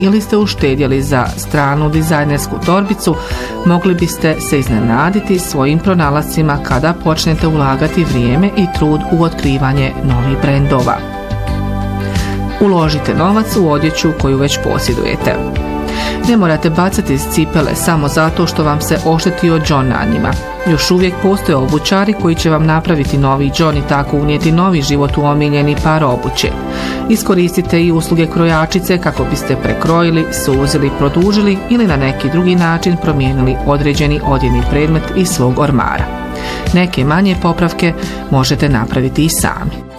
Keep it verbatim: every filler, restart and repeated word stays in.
ili ste uštedjeli za stranu dizajnersku torbicu, mogli biste se iznenaditi svojim pronalascima kada počnete ulagati vrijeme i trud u otkrivanje novih brendova. Uložite novac u odjeću koju već posjedujete. Ne morate bacati iz cipele samo zato što vam se oštetio džon na njima. Još uvijek postoje obućari koji će vam napraviti novi džon i tako unijeti novi život u omiljeni par obuće. Iskoristite i usluge krojačice kako biste prekrojili, suzili, produžili ili na neki drugi način promijenili određeni odjevni predmet iz svog ormara. Neke manje popravke možete napraviti i sami.